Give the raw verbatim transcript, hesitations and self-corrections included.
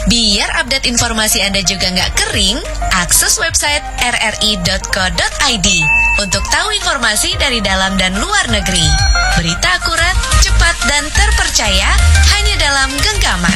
Biar update informasi Anda juga nggak kering, akses website r r i dot co dot i d untuk tahu informasi dari dalam dan luar negeri. Berita akurat, cepat, dan terpercaya hanya dalam genggaman.